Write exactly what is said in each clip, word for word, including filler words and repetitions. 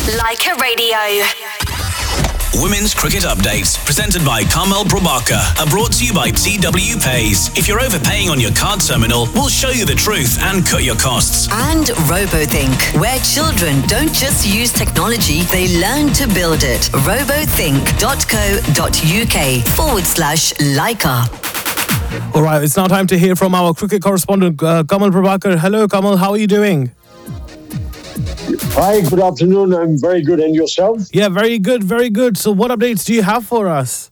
Leica Radio. Women's Cricket Updates, presented by Kamal Prabhakar, are brought to you by T W Pays. If you're overpaying on your card terminal, we'll show you the truth and cut your costs. And RoboThink, where children don't just use technology, they learn to build it. robothink.co.uk forward slash Leica. All right, it's now time to hear from our cricket correspondent, uh, Kamal Prabhakar. Hello, Kamal, how are you doing? Hi, good afternoon. I'm very good. And yourself? Yeah, very good, very good. So what updates do you have for us?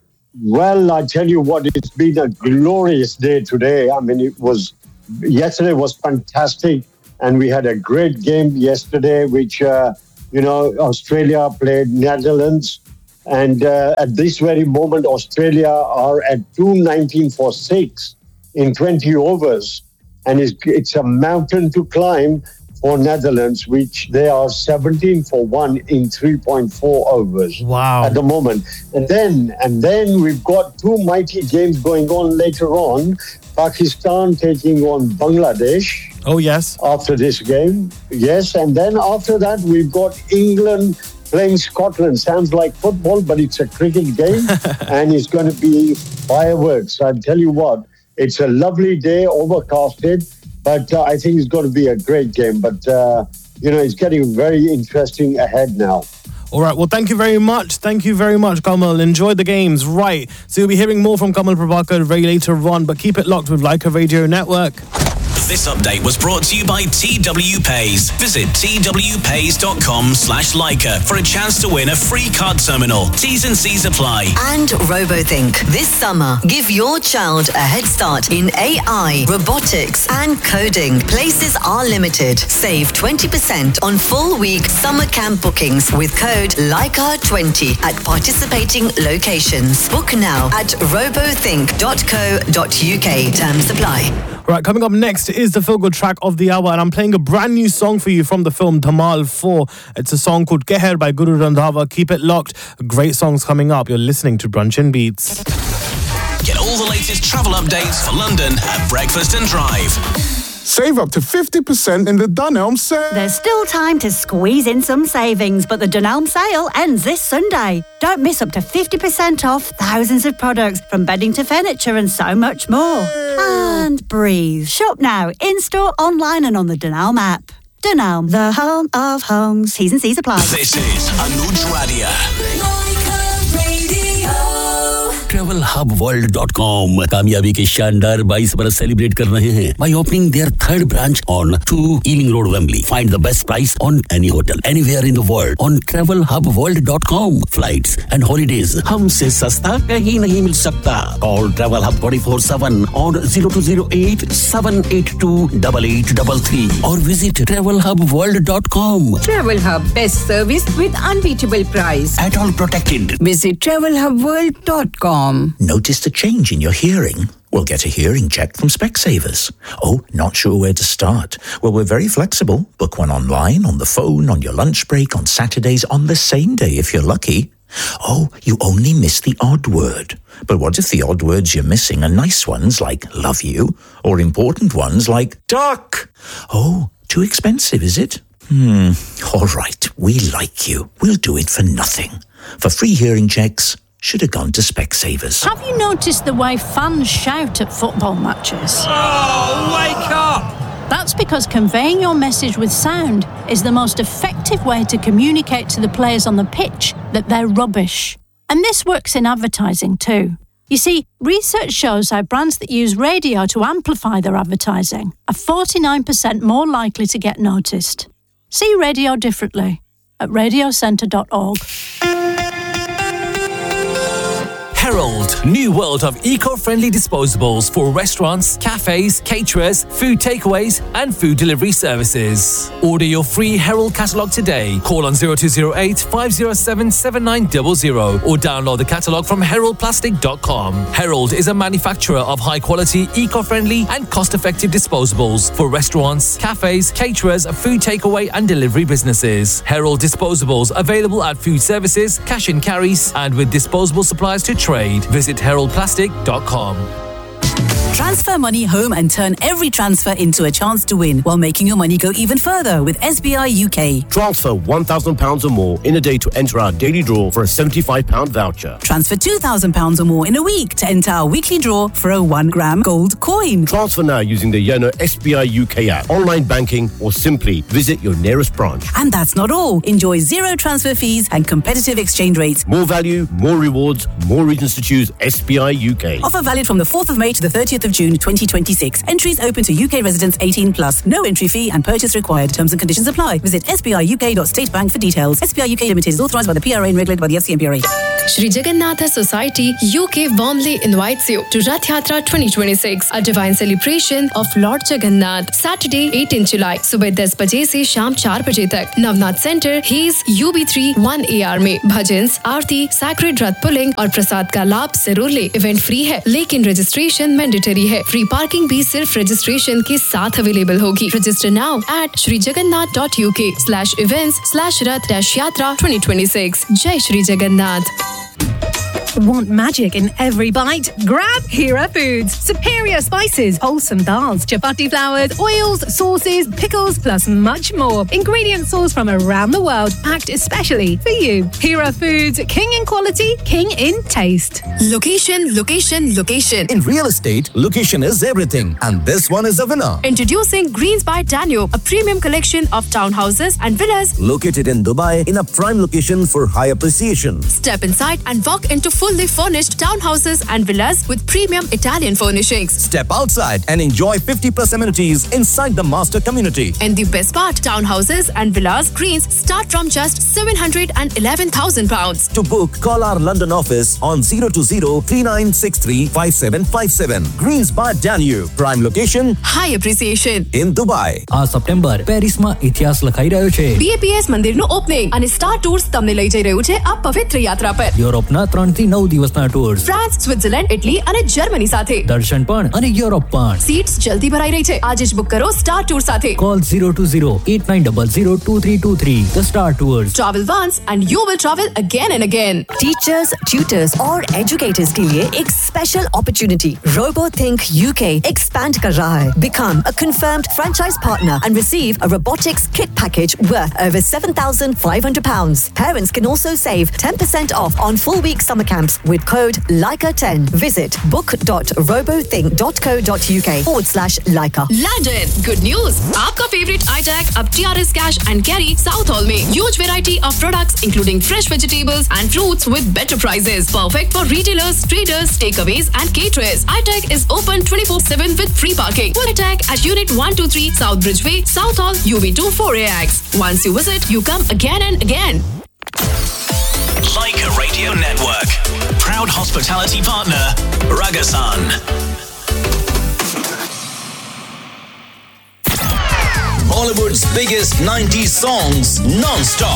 Well, I tell you what, it's been a glorious day today. I mean, it was, yesterday was fantastic. And we had a great game yesterday, which, uh, you know, Australia played Netherlands. And uh, at this very moment, Australia are at two nineteen for six in twenty overs. And it's, it's a mountain to climb for Netherlands, which they are seventeen for one in three point four overs. Wow. At the moment. And then, and then we've got two mighty games going on later on. Pakistan taking on Bangladesh. Oh, yes. After this game. Yes. And then after that, we've got England playing Scotland. Sounds like football, but it's a cricket game. And it's going to be fireworks. I tell you what, it's a lovely day, overcasted. But uh, I think it's going to be a great game. But, uh, you know, it's getting very interesting ahead now. All right. Well, thank you very much. Thank you very much, Kamal. Enjoy the games. Right. So you'll be hearing more from Kamal Prabhakar very later on. But keep it locked with Leica Radio Network. This update was brought to you by T W Pays. Visit twpays.com slash Leica for a chance to win a free card terminal. T's and C's apply. And RoboThink. This summer, give your child a head start in A I, robotics and coding. Places are limited. Save twenty percent on full week summer camp bookings with code Leica twenty at participating locations. Book now at robothink dot co dot uk. Terms apply. Right, coming up next is the feel-good track of the hour, and I'm playing a brand new song for you from the film Dhamal four. It's a song called Keher by Guru Randhawa. Keep it locked. Great songs coming up. You're listening to Brunch and Beats. Get all the latest travel updates for London at Breakfast and Drive. Save up to fifty percent in the Dunelm sale. There's still time to squeeze in some savings, but the Dunelm sale ends this Sunday. Don't miss up to fifty percent off thousands of products, from bedding to furniture and so much more. And breathe. Shop now, in-store, online and on the Dunelm app. Dunelm, the home of homes. T's and C's apply. This is Anuj Radia. travel hub world dot com कामयाबी के शानदार बाईस बरस celebrate कर रहे हैं by opening their third branch on two Ealing Road, Wembley. Find the best price on any hotel anywhere in the world on travel hub world dot com. Flights and holidays हमसे सस्ता कहीं नहीं मिल सकता. Call Travel Hub twenty-four seven on zero two zero eight seven eight two eight eight three three or visit travel hub world dot com. Travel Hub, best service with unbeatable price. At all protected. Visit travel hub world dot com. Noticed a change in your hearing? Well, get a hearing check from Specsavers. Oh, not sure where to start? Well, we're very flexible. Book one online, on the phone, on your lunch break, on Saturdays, on the same day if you're lucky. Oh, you only miss the odd word. But what if the odd words you're missing are nice ones like love you, or important ones like duck? Oh, too expensive, is it? Hmm, all right, we like you. We'll do it for nothing. For free hearing checks, should have gone to Specsavers. Have you noticed the way fans shout at football matches? Oh, wake up! That's because conveying your message with sound is the most effective way to communicate to the players on the pitch that they're rubbish. And this works in advertising too. You see, research shows how brands that use radio to amplify their advertising are forty-nine percent more likely to get noticed. See radio differently at radio centre dot org. Herald, new world of eco-friendly disposables for restaurants, cafes, caterers, food takeaways and food delivery services. Order your free Herald catalogue today. Call on zero two zero eight five zero seven seven nine zero zero or download the catalogue from herald plastic dot com. Herald is a manufacturer of high-quality, eco-friendly and cost-effective disposables for restaurants, cafes, caterers, food takeaway and delivery businesses. Herald disposables available at food services, cash and carries and with disposable supplies to trade. Visit herald plastic dot com. Transfer money home and turn every transfer into a chance to win while making your money go even further with S B I U K. Transfer one thousand pounds or more in a day to enter our daily draw for a seventy-five pound voucher. Transfer two thousand pounds or more in a week to enter our weekly draw for a one gram gold coin. Transfer now using the Yono S B I U K app, online banking, or simply visit your nearest branch. And that's not all. Enjoy zero transfer fees and competitive exchange rates. More value, more rewards, more reasons to choose S B I U K. Offer valid from the fourth of May to the thirtieth of June twenty twenty-six. Entries open to U K residents eighteen plus. No entry fee and purchase required. Terms and conditions apply. Visit S B I U K dot state bank for details. S B I U K Limited is authorised by the P R A and regulated by the F C M P R A. Sri Jagannatha Society U K warmly invites you to Rath Yatra twenty twenty-six, a divine celebration of Lord Jagannath. Saturday, eighteenth July, सुबह ten बजे से शाम four बजे तक. Navnath Center, Hayes, U B three one A R में भजन्स, आरती, sacred रथ pulling और प्रसाद का लाभ जरूर ले. इवेंट फ्री है, लेकिन रजिस्ट्रेशन मैंडेटरी है. फ्री पार्किंग भी सिर्फ रजिस्ट्रेशन के साथ अवेलेबल होगी. Register now at shrijagannath dot U K slash events slash rath dash yatra twenty twenty-six. Jai Shri Jagannath. Want magic in every bite? Grab Hira Foods. Superior spices, wholesome dals, chapati flours, oils, sauces, pickles, plus much more. Ingredient sourced from around the world, packed especially for you. Hira Foods, king in quality, king in taste. Location, location, location. In real estate, location is everything. And this one is a winner. Introducing Greens by Danube, a premium collection of townhouses and villas. Located in Dubai, in a prime location for high appreciation. Step inside and walk into fully furnished townhouses and villas with premium Italian furnishings. Step outside and enjoy fifty plus amenities inside the master community. And the best part, townhouses and villas Greens start from just seven hundred eleven thousand pounds. To book, call our London office on zero two zero three nine six three five seven five seven. Greens by Danube, prime location, high appreciation in Dubai. આ September પેરિસમાં ઇતિહાસ લખાઈ રહ્યો છે. B A P S મંદિરનું opening અને star tours તમને લઈ જઈ રહ્યું છે આ પવિત્ર યાત્રા પર. યુરોપના ત્રણ થી નવ દિવસના ટૂર્સ. ફ્રાન્સ, સ્વિટ્ઝરલેન્ડ, ઇટલી અને જર્મની સાથે. દર્શન પણ અને યુરોપ પણ. સીટ્સ જલ્દી ભરાઈ રહી છે. આજે જ બુક કરો સ્ટાર ટૂર સાથે. Call zero two zero eight nine zero zero two three two three. The Star Tours. Travel once and you will travel again and again. Teachers, tutors और educators के लिए एक special opportunity. RoboThink U K expand कर रहा है. Become a confirmed franchise partner and receive a robotics kit package worth over seven thousand five hundred pounds. Parents can also save ten percent off on full week summer camps with code Leica ten. Visit book dot robothink dot co dot uk forward slash Leica. London, good news! आपका favorite I T A C अब T R S Cash and Carry South Hall में huge variety of products including fresh vegetables and fruits with better prices. Perfect for retailers, traders, takeaways and caterers. I T A C is open twenty-four seven with free parking. I T A C at Unit one two three South Bridgeway, South Hall, U B two four A X. Once you visit, you come again and again. Leica Radio Network. Proud hospitality partner, Ragasan. Bollywood's biggest nineties songs non-stop.